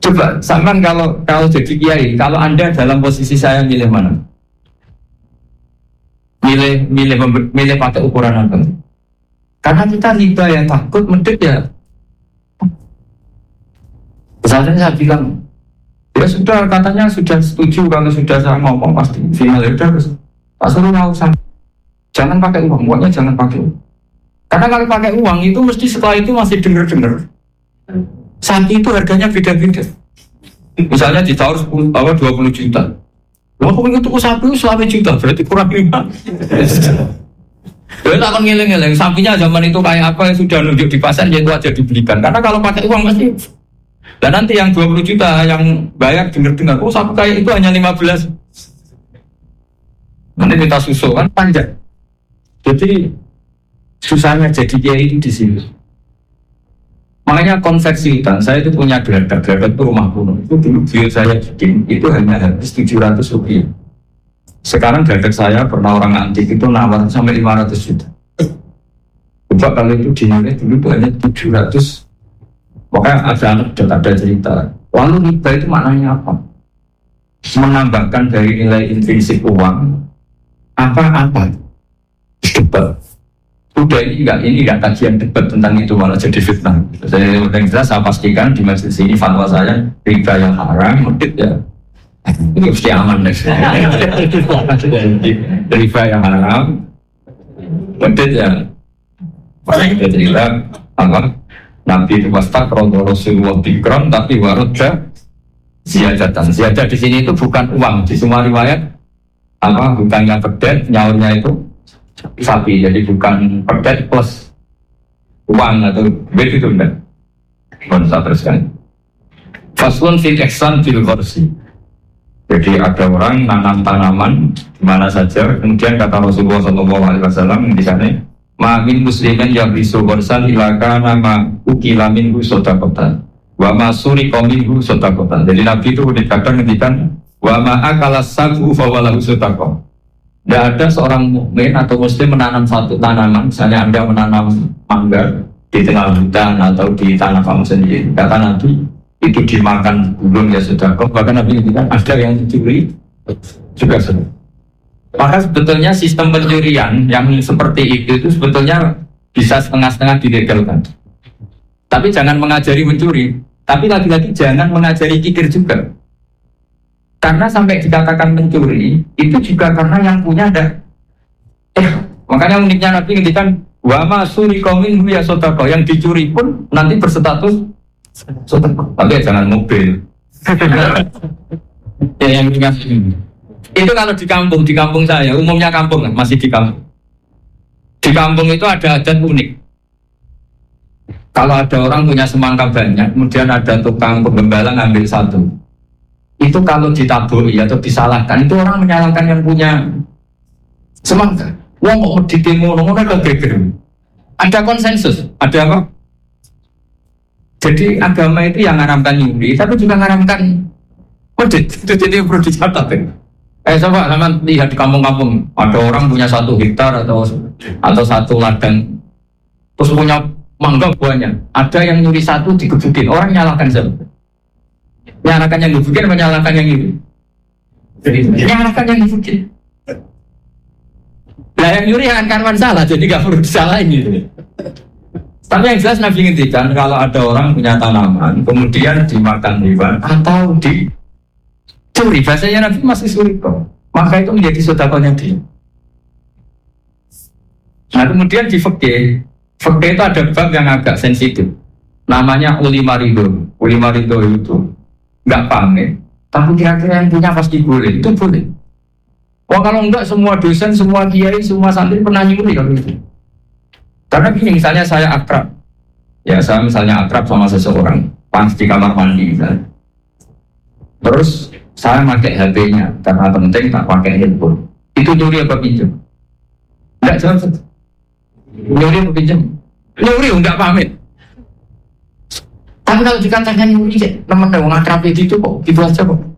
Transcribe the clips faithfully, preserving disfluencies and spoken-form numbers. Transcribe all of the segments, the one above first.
Coba, sampean kalau kalau jadi kiai, kalau Anda dalam posisi saya milih mana? Milih milih milih pakai ukuran apa? Karena kita riba yang takut medit ya. Misalnya saya bilang, ya sudah katanya sudah setuju kalau sudah saya ngomong pasti final ya udah terus. Pak suruh nggak usah, jangan pakai uang, pokoknya jangan pakai uang. Karena kalau pakai uang itu mesti setelah itu masih dengar-dengar. Sapi itu harganya beda-beda. Misalnya ditawar sepuluh, apa dua puluh juta. Lalu aku ingin tuku sapi selama juta, berarti kurang lima. Jadi tak akan ngeleng-ngeleng, sapinya zaman itu kayak apa yang sudah nunjuk di pasar, ya itu aja dibelikan. Karena kalau pakai uang pasti. Dan nanti yang dua puluh juta yang bayar dengar-dengar, oh sapi kayak itu hanya lima belas. Nanti kita susul kan panjang. Jadi susahnya jadi kiai itu di sini. Makanya konveksi hutan, saya itu punya geladak, geladak itu rumah kuno. Itu dulu bio saya bikin, itu hanya habis tujuh ratus rupiah. Sekarang geladak saya pernah orang antik itu nawar sampai lima ratus juta. Coba kalau itu dinilai dulu itu hanya tujuh ratus. Pokoknya ada anekdot, ada cerita. Lalu riba itu maknanya apa? Menambahkan dari nilai intrinsik uang apa-apa. Debat. Udah ini enggak, ini enggak kajian debat tentang itu malah jadi fitnah. Saya yang jelas saya pastikan di majelis ini fatwa saya riba yang haram, medit ya. Ini mesti aman deh. Riba yang haram, medit ya. Paling kita cerita apa? Nabi itu wastak rondo Rasulullah bikron tapi warudnya ziyadatan. Ziyadah di sini itu bukan uang. Di semua riwayat apa bukannya pedet, nyaurnya itu sapi, jadi bukan pedet plus uang atau duit itu enggak. Bisa teruskan. Faslun fil ihsan fil gharsi. Jadi ada orang nanam tanaman di mana saja, kemudian kata Rasulullah Shallallahu Alaihi Wasallam di sana, "Ma'min muslimin yang bisu gharsan ilaka nama ukilamin hu sodakotan, wa masuri komin hu sodakotan." Jadi Nabi itu kadang ngendikan, "Wa ma'akala sabu fawalahu sodakot." Tidak ada seorang mukmin atau muslim menanam satu tanaman, misalnya Anda menanam mangga di tengah hutan atau di tanah kamu sendiri. Kata Nabi, itu dimakan burung ya sudah kok. Bahkan Nabi bilang ada yang dicuri juga sudah. Maka sebetulnya sistem pencurian yang seperti itu itu sebetulnya bisa setengah-setengah dilegalkan. Tapi jangan mengajari mencuri. Tapi lagi-lagi jangan mengajari kikir juga. Karena sampai dikatakan mencuri itu juga karena yang punya ada eh makanya uniknya Nabi ngendikan wa masuri qaumin ya sodako, yang dicuri pun nanti berstatus sodako. Tapi ya jangan mobil. Ya yang ingat itu kalau di kampung, di kampung saya umumnya kampung masih di kampung. Di kampung itu ada adat unik. Kalau ada orang punya semangka banyak, kemudian ada tukang penggembala ngambil satu. Itu kalau ditaburi atau disalahkan, itu orang menyalahkan yang punya semangka. Wong mau didemo ngono kok geger. Ada konsensus, ada apa? Jadi agama itu yang ngaramkan nyuri, tapi juga ngaramkan medit. Itu jadi perlu dicatat. Eh coba teman lihat di kampung-kampung, ada orang punya satu hektar atau atau satu ladang, terus punya mangga banyak. Ada yang nyuri satu digebukin, orang nyalahkan siapa? Menyalahkan yang dibukin, menyalahkan yang itu. Menyalahkan yang dibukin. Nah yang nyuri yang karwan salah, jadi gak perlu disalahin gitu. Tapi yang jelas Nabi ngintikan kalau ada orang punya tanaman, kemudian dimakan hewan atau dicuri, bahasanya Nabi masih sulit kok. Maka itu menjadi sedekahnya dia. Nah kemudian di fikih, fikih itu ada bab yang agak sensitif. Namanya ulima ridho. Ulima ridho itu nggak pamit, tapi kira-kira yang punya pasti boleh, itu boleh. Wah kalau enggak semua dosen, semua kiai, semua santri pernah nyuri kalau itu. Karena gini, misalnya saya akrab, ya saya misalnya akrab sama seseorang, pas di kamar mandi misalnya. Terus saya pakai H P-nya, karena penting tak pakai handphone. Itu nyuri apa pinjam? Enggak jawab. Nyuri apa pinjam? Nyuri, enggak pamit. Tapi kalau dikatakan nyuri, teman-teman akrab itu kok, gitu aja kok.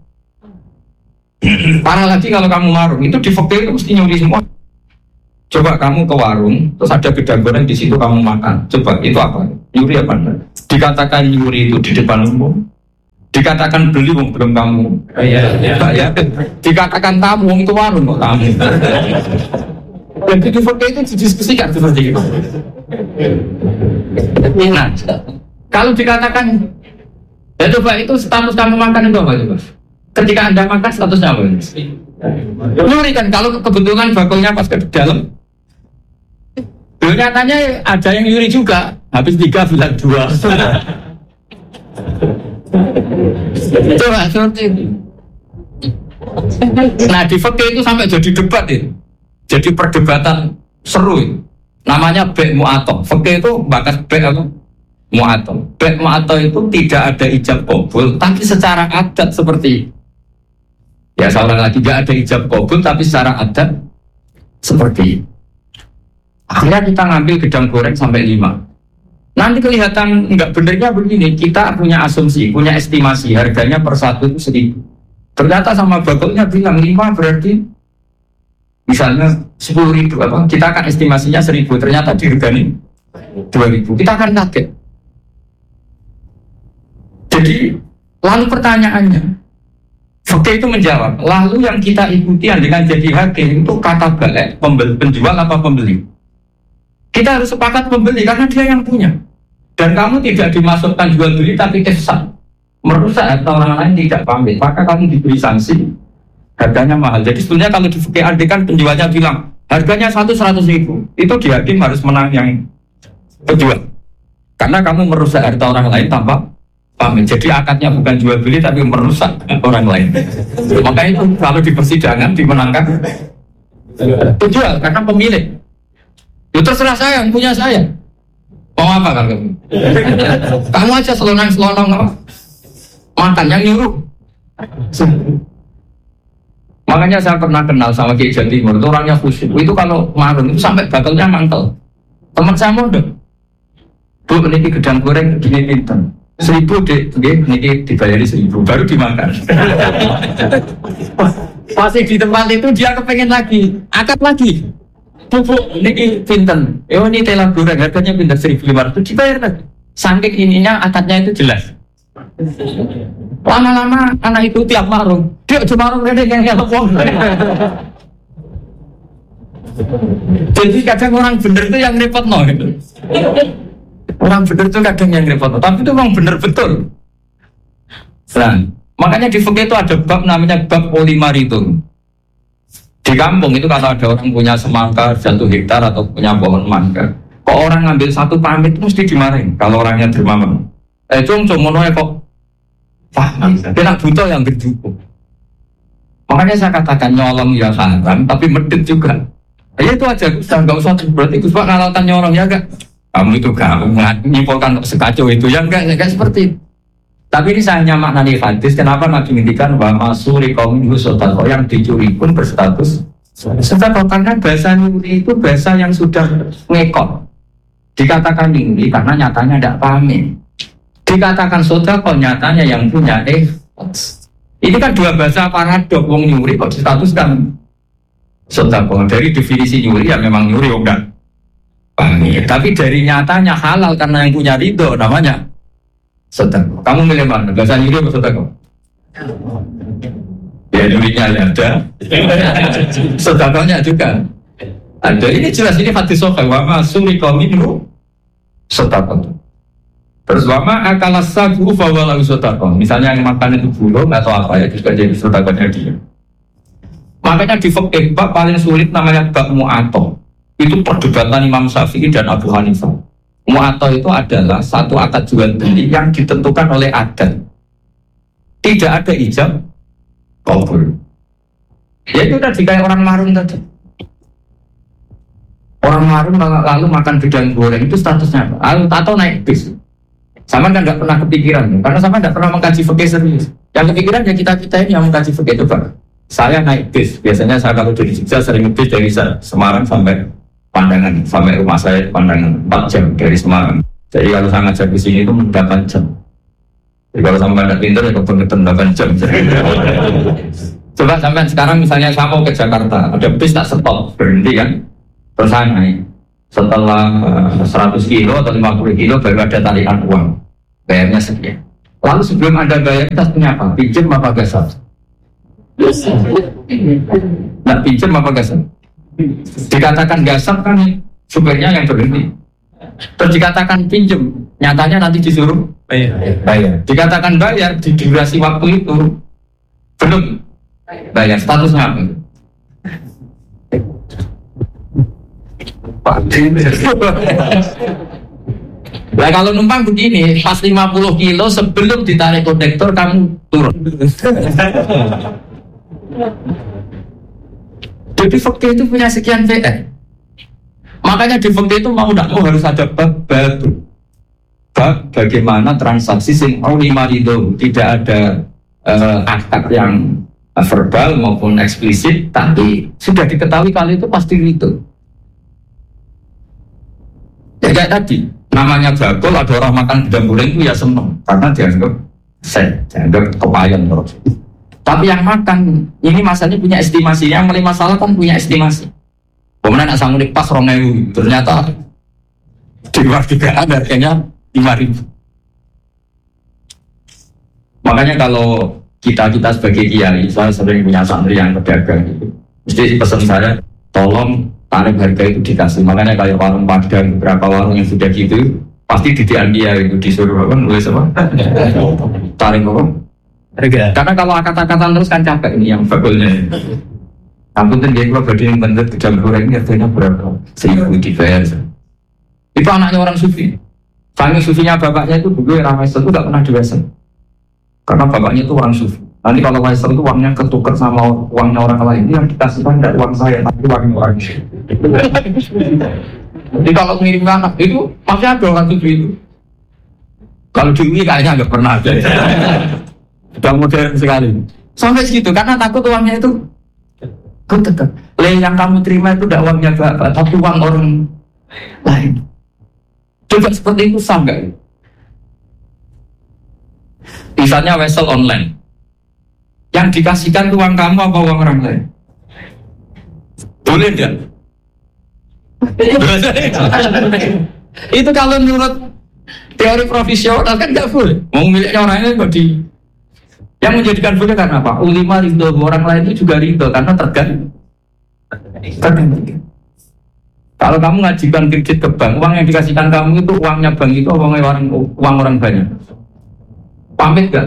Parah lagi kalau kamu warung, itu di fakir itu mesti nyuri semua. Coba kamu ke warung, terus ada gedang goreng di situ kamu makan. Coba itu apa? Nyuri apa enggak? Dikatakan nyuri itu di depan umum, di Dikatakan beli wong belum kamu. Oh, iya, iya. Ya. Dikatakan tamu wong itu warung kok tamu. Jadi di fakir itu didiskusikan seperti itu. Nah, kalau dikatakan ya coba itu status kamu makan itu apa coba? Ketika Anda makan statusnya apa? Nyuri kan kalau kebetulan bakulnya pas ke dalam. Nyatanya ada yang nyuri juga, habis tiga bilang dua. Coba seperti itu. Nah di fikih itu sampai jadi debat itu, jadi perdebatan seru itu. Namanya bek mu'ato. Fikih itu bakas bek apa? Mu'ato. Bek mu'ato itu tidak ada ijab qabul, tapi secara adat seperti ya salah lagi tidak ada ijab qabul, tapi secara adat seperti akhirnya kita ngambil gedang goreng sampai lima. Nanti kelihatan nggak benernya begini, kita punya asumsi, punya estimasi harganya per satu itu seribu. Ternyata sama bakulnya bilang lima berarti misalnya sepuluh ribu apa? Kita akan estimasinya seribu, ternyata diregani dua ribu. Kita akan kaget. Jadi lalu pertanyaannya, oke itu menjawab. Lalu yang kita ikuti dengan jadi hakim itu kata balik pembeli, penjual apa pembeli? Kita harus sepakat pembeli karena dia yang punya. Dan kamu tidak dimasukkan jual beli tapi kesat merusak harta orang lain tidak pamit, maka kamu diberi sanksi harganya mahal. Jadi sebenarnya kalau di fikih adil kan penjualnya bilang harganya satu seratus ribu, itu di hakim harus menang yang penjual karena kamu merusak harta orang lain tanpa pamit. Jadi akadnya bukan jual beli tapi merusak orang lain. Maka itu kalau di persidangan dimenangkan penjual karena pemilik. Ya terserah saya, yang punya saya. Mau apa kan kamu? Kamu aja selonang-selonang apa? Makan yang nyuruh. Makanya saya pernah kenal sama Kiai Jawa Timur, itu orangnya khusyuk. Itu kalau marun itu sampai bakalnya mantel. Teman saya mondok. Bu, ini gedang goreng gini pinten. Seribu deh, ini dibayari seribu, baru dimakan. Masih di tempat itu dia kepengen lagi, akad lagi. Bubuk ini pinten, eh ini telang goreng harganya pinten seribu lima ratus dibayar lagi. Saking ininya akadnya itu jelas. Lama-lama anak itu tiap marung, dia cuma marung rene yang ngelopong. Jadi kadang orang bener itu yang repot no. Orang bener itu kadang yang repot, no. Tapi itu memang bener betul. Nah, makanya di fikih itu ada bab namanya bab polimaritum. Di kampung itu kalau ada orang punya semangka satu hektar atau punya pohon mangga, kok orang ngambil satu pamit mesti dimarahin kalau orangnya dermawan. Eh cung cung mono kok paham, dia butuh yang berjuku. Makanya saya katakan nyolong ya haram, tapi medit juga. Ya itu aja, Gus, nggak usah berarti Gus Pak ngalautan nyolong ya enggak. Kamu itu gak menyimpulkan sekacau itu ya enggak, enggak seperti itu. Tapi ini saya hanya maknani hadis. Kenapa Nabi menghentikan bahwa masuri kaum sodako yang dicuri pun berstatus sodako, karena bahasa nyuri itu bahasa yang sudah ngekot. Dikatakan nyuri karena nyatanya tidak pamit. Dikatakan sodako nyatanya yang punya eh. Ini kan dua bahasa paradok. Wong nyuri kok distatuskan sodako. Dari definisi nyuri ya memang nyuri enggak pamit. Tapi dari nyatanya halal karena yang punya ridho namanya sedekah. Kamu milih mana? Bahasa nyuri atau sedekah? Ya nyurinya ada, sedekahnya juga ada. Ini jelas ini hadis sahih. Wa ma surika minhu sedekah. Terus wa ma akala sabu fa walau sedekah. Misalnya yang makan itu burung atau apa ya juga jadi sedekahnya dia. Makanya di fikih bab paling sulit namanya bab mu'ato. Itu perdebatan Imam Syafi'i dan Abu Hanifah. Mu'ato itu adalah satu akad jual beli yang ditentukan oleh adat. Tidak ada ijab qabul. Ya itu tadi kayak orang marun tadi. Orang marun lalu makan gedang goreng itu statusnya apa? Atau naik bis. Sama kan nggak pernah kepikiran, karena sama nggak pernah mengkaji fikih serius. Yang kepikiran ya kita kita ini yang mengkaji fikih. Coba saya naik bis. Biasanya saya kalau dari Jogja sering bis dari Semarang sampai Pandangan, sampai rumah saya Pandangan empat jam dari Semarang. Jadi kalau saya ngajak ke sini itu delapan jam. Jadi kalau sampai ada pintar ya kebangetan delapan jam. Coba sampai sekarang misalnya saya mau ke Jakarta, ada bis tak stop, berhenti kan, terus saya naik. Setelah uh, seratus kilo atau lima puluh kilo baru ada tarikan uang, bayarnya sekian. Lalu sebelum Anda bayar tasnya apa? Pinjam apa gasal? Nah, pinjam apa gasal? Dikatakan gasal kan supirnya yang berhenti. Terus dikatakan pinjam, nyatanya nanti disuruh bayar. bayar. Dikatakan bayar di durasi waktu itu belum bayar, statusnya apa? Nah kalau numpang begini, pas lima puluh kilo sebelum ditarik kondektor kamu turun. Jadi fakta itu punya sekian V N. Makanya di fakta itu mau tidak mau harus ada bab baru. Bab bagaimana transaksi sing lima itu tidak ada uh, akad yang uh, verbal maupun eksplisit, tapi sudah diketahui kali itu pasti itu. Ya kayak tadi, namanya bakul, ada orang makan gedang guling itu ya seneng karena dianggap sen, dianggap kepayan terus. Tapi yang makan ini masanya punya estimasi, yang mulai masalah kan punya estimasi. Kemudian nak sanggup pas rongewu, ternyata di luar tigaan harganya lima ribu. Makanya kalau kita kita sebagai kiai, saya sering punya santri yang pedagang itu, mesti pesan saya, tolong tarif harga itu dikasih. Makanya kayak warung Padang, beberapa warung yang sudah gitu pasti didian dia itu disuruh apa nulis apa tarif apa harga. Karena kalau akad-akatan terus kan capek ini yang bagulnya. Ampun tuh dia kalau badi yang bener gedang goreng ini harganya berapa? Seribu dibayar. Itu anaknya orang sufi. Saking sufinya bapaknya itu dulu era Wesel itu nggak pernah di Wesel. Karena bapaknya itu orang sufi. Nanti kalau Wesel itu uangnya ketukar sama uangnya orang lain, ini yang dikasihkan tidak uang saya, tapi uang orang. Jadi kalau ngirim anak itu masih ada orang sufi itu. Kalau di U I kayaknya nggak pernah ada. Sudah modern sekali. Sampai segitu karena takut uangnya itu ketukar. Le yang kamu terima itu tidak uangnya bapak, tapi uang orang lain. Coba seperti itu sah nggak? Misalnya Wesel online. Yang dikasihkan uang kamu apa uang orang lain? Boleh enggak? Itu kalau menurut teori profesional kan enggak boleh. Mau miliknya orang lain kok di. Yang menjadikan boleh karena apa? Ulama ridho, orang lain itu juga ridho karena tergantung. Tergantung. Kalau kamu ngajukan kredit ke bank, uang yang dikasihkan kamu itu uangnya bank itu uangnya orang uang orang banyak. Pamit enggak?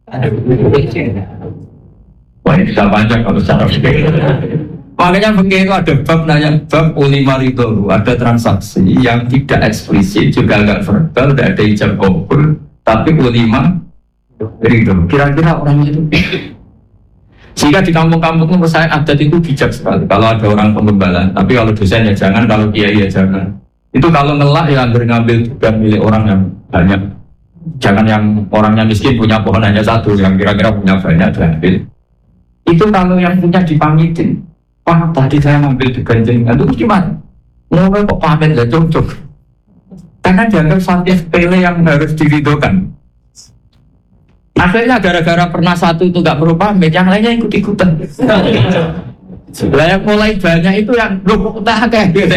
Wah ini bisa panjang kalau secara fikih. Makanya fikih itu ada bab nanya bab ulima ridho, ada transaksi yang tidak eksplisit juga agak verbal, tidak ada ijab kabul, tapi ulima ridho. Kira-kira orang itu. Sehingga di kampung-kampung itu saya adat itu bijak sekali. Kalau ada orang penggembalaan, tapi kalau dosen ya jangan, kalau kiai ya jangan. Itu kalau ngelak ya ngambil juga milik orang yang banyak. Jangan yang orangnya miskin punya pohon hanya satu, yang kira-kira punya banyak diambil. Itu kalau yang punya dipamitin. Wah tadi saya ngambil diganjeng, itu gimana? Ngomong kok pamit lah cocok. Karena dianggap satu sepele yang harus diridhokan. Akhirnya gara-gara pernah satu itu nggak perlu pamit, yang lainnya ikut-ikutan. Yang mulai banyak itu yang belum utah kayak gitu.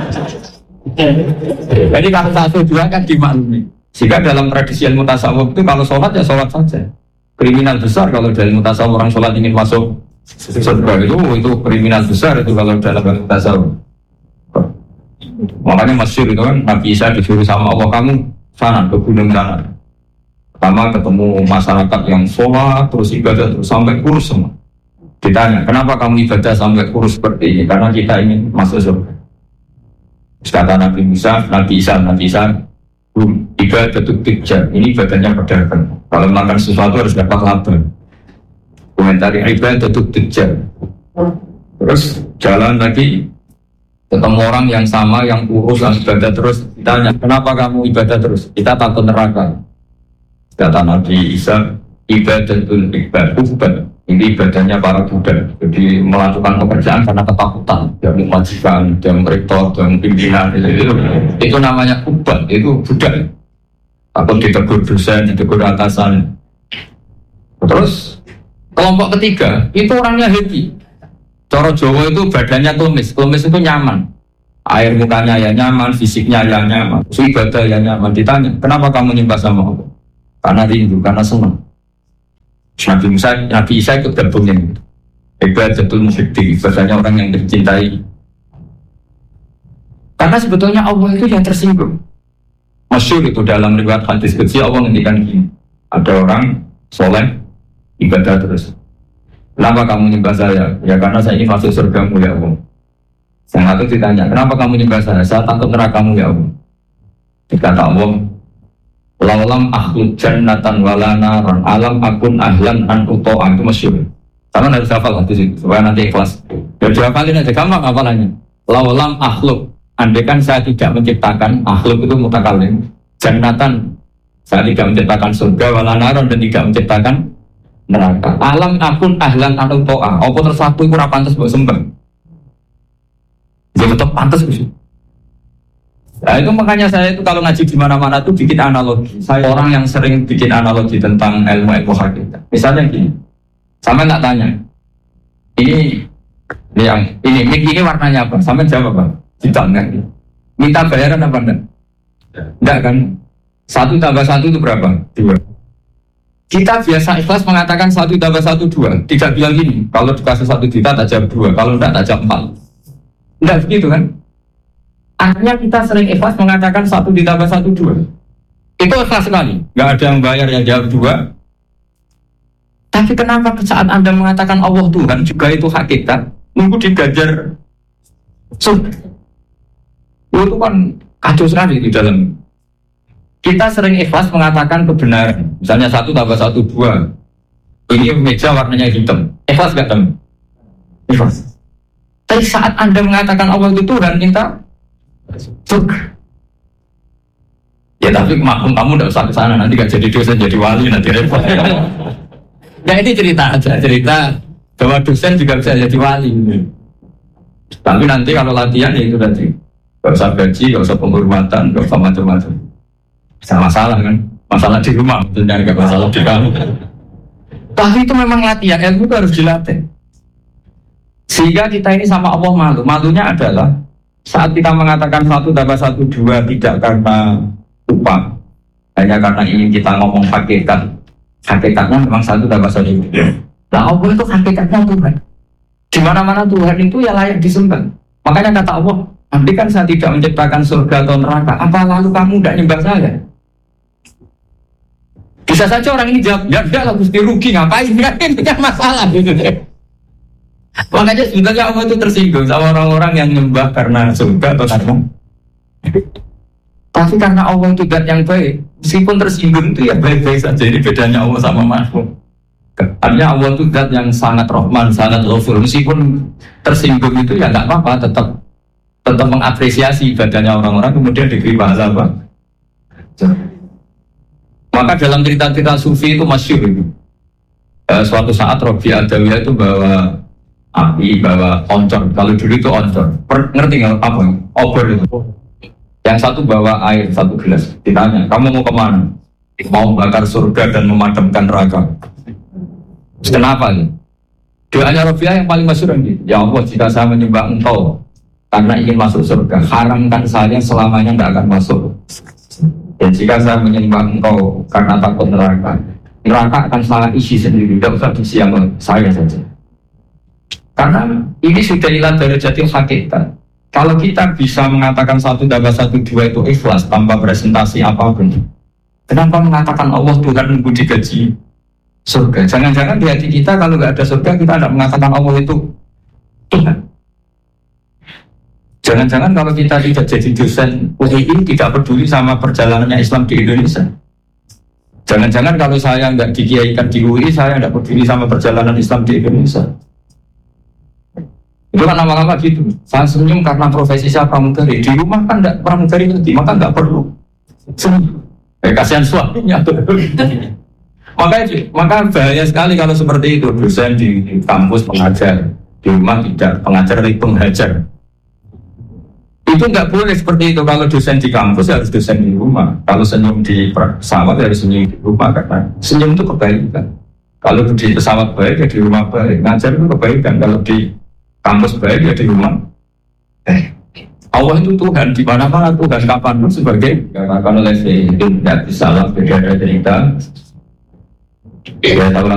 Jadi kalau satu dua kan dimaklumi. Jika dalam tradisi ilmu tasawuf itu kalau sholat ya sholat saja. Kriminal besar kalau dalam ilmu tasawuf orang sholat ingin masuk surga itu itu kriminal besar itu kalau dalam ilmu tasawuf. Makanya masyhur itu kan Nabi Isa disuruh sama Allah, kamu sana ke gunung sana. Pertama ketemu masyarakat yang sholat terus ibadah terus sampai kurus semua. Ditanya kenapa kamu ibadah sampai kurus seperti ini? Karena kita ingin masuk surga. Kata Nabi Musa, Nabi Isa, Nabi Isa ibadah itu tijar, ini ibadahnya pedagang. Kalau melakukan sesuatu harus dapat laba. Komentari ibadah itu tijar. Terus jalan lagi, ketemu orang yang sama, yang kurus, yang ibadah terus. Ditanya, kenapa kamu ibadah terus? Kita takut neraka. Kata Nabi Isa, ibadah itu ibadah. Ini ibadahnya para budak. Jadi melakukan pekerjaan karena ketakutan. Dia memajikan, dia merektor, dia pimpinan. Itu, itu, itu namanya ubat, itu budak. Takut ditegur dosen, ditegur atasan. Terus kelompok ketiga, itu orangnya happy. Cara Jawa itu badannya tumis. Tumis itu nyaman. Air mukanya ya nyaman, fisiknya ya nyaman. Ibadah ya nyaman. Ditanya, kenapa kamu nyembah sama Allah? karena rindu, karena senang. Nabi Musa, Nabi Isa ikut gabungnya. Ibadatul musyrik, ibadahnya orang yang dicintai. Karena sebetulnya Allah itu yang tersinggung. Masyhur itu dalam riwayat hadis qudsi Allah ngendikan gini. Ada orang soleh ibadah terus. Kenapa kamu nyembah saya? Ya karena saya ini masuk surgamu ya Allah. Yang satu ditanya, kenapa kamu nyembah saya? Saya takut nerakamu ya Allah. Dikata Allah, laulam akhluk jannatan wala naran alam akun ahlan an uto'an. Itu masyhur. Sama harus hafal hadis itu supaya nanti ikhlas. Ya dihafalin aja, gampang hafalannya. Laulam akhluk, andaikan saya tidak menciptakan, akhluk itu mutakalim, jannatan, saya tidak menciptakan surga wala naran dan tidak menciptakan neraka. Alam akun ahlan an uto'an. Apa tersatu itu ora pantes mbok sembah. Ya tetap pantes sih. Nah itu makanya saya itu kalau ngaji di mana-mana tuh bikin analogi. Saya orang yang sering bikin analogi tentang ilmu-ilmu hakikat. Misalnya gini, sampai tak tanya, ini, ini yang ini, ini warnanya apa? Sampai jawab apa? Tidak enggak. Minta bayaran apa enggak? Enggak kan? Satu tambah satu itu berapa? Dua. Kita biasa ikhlas mengatakan satu tambah satu dua. Tidak bilang gini. Kalau dikasih satu juta tak jawab dua. Kalau enggak tak jawab empat. Enggak begitu kan? Akhirnya kita sering ikhlas mengatakan satu ditambah satu dua. Itu ikhlas sekali. Nggak ada yang bayar yang jawab dua. Tapi kenapa saat Anda mengatakan Allah Tuhan juga itu hakikat, nunggu digajar surga? Itu kan kacau sekali di dalam. Kita sering ikhlas mengatakan kebenaran. Misalnya satu tambah satu dua. Ini meja warnanya hitam. Ikhlas nggak teman? Ikhlas. Tapi saat Anda mengatakan Allah itu Tuhan, minta surga. Ya tapi maklum kamu tidak usah ke sana, nanti gak jadi dosen jadi wali nanti repot. Nah ini cerita aja, cerita bahwa dosen juga bisa jadi wali. Tapi nanti kalau latihan ya itu tadi, gak usah gaji, gak usah penghormatan, gak usah macam-macam. Bisa masalah kan, masalah di rumah, tentunya gak masalah di kamu. Tapi itu memang latihan, ilmu itu harus dilatih. Sehingga kita ini sama Allah malu. Malunya adalah saat kita mengatakan satu tambah satu dua tidak karena lupa, hanya karena ingin kita ngomong hakikat. Hakikatnya memang satu tambah satu dua. Nah Allah itu hakikatnya Tuhan. Di mana-mana Tuhan itu ya layak disembah. Makanya kata Allah, nanti kan saya tidak menciptakan surga atau neraka. Apa lalu kamu tidak nyembah saya? Bisa saja orang ini jawab, ya enggak lah Gusti, rugi ngapain? Ini kan masalah gitu deh. Makanya sebenarnya Allah itu tersinggung sama orang-orang yang nyembah karena surga atau karena. Tapi karena Allah itu zat yang baik, meskipun tersinggung itu ya baik-baik saja. Ini bedanya Allah sama makhluk. Artinya Allah itu zat yang sangat rahman, sangat ghafur. Meskipun tersinggung itu ya nggak apa-apa, tetap tetap mengapresiasi ibadahnya orang-orang, kemudian diberi pahala apa. Maka dalam cerita-cerita sufi itu masyhur itu. Eh, suatu saat Robi Adawiyah itu bawa api, bawa oncor. Kalau dulu itu oncor. Per, ngerti nggak apa? Obor itu. Yang satu bawa air satu gelas. Ditanya, kamu mau kemana? Mau bakar surga dan memadamkan neraka. Kenapa nih? Doanya Rabi'ah yang paling masyhur ini. Ya Allah, jika saya menyembah Engkau karena ingin masuk surga, haramkan saya selamanya tidak akan masuk. Dan jika saya menyembah Engkau karena takut neraka, neraka akan saya isi sendiri. Tidak usah diisi sama saya saja. Karena ini sudah ilah dari jati hakikat. Kalau kita bisa mengatakan satu tambah satu dua itu ikhlas tanpa presentasi apapun, kenapa mengatakan Allah Tuhan nunggu digaji surga? Jangan-jangan di hati kita kalau nggak ada surga kita tidak mengatakan Allah itu Tuhan. Jangan-jangan kalau kita tidak jadi dosen U I tidak peduli sama perjalanannya Islam di Indonesia. Jangan-jangan kalau saya nggak dikiaikan di U I saya tidak peduli sama perjalanan Islam di Indonesia. Itu kan lama-lama gitu. Saya senyum karena profesi saya pramugari. Di rumah kan tidak pramugari nanti, maka nggak perlu senyum. Eh, kasihan suaminya. Maka maka bahaya sekali kalau seperti itu. Dosen di kampus pengajar, di rumah tidak, pengajar itu penghajar. Itu nggak boleh seperti itu. Kalau dosen di kampus harus dosen di rumah. Kalau senyum di pesawat harus senyum di rumah, karena senyum itu kebaikan. Kalau di pesawat baik ya di rumah baik. Ngajar itu kebaikan. Kalau di kampus baik ya di rumah. Eh, Allah itu Tuhan di mana-mana, Tuhan kapanpun sebagai katakan oleh Sayyidina Salam beda cerita. Ya,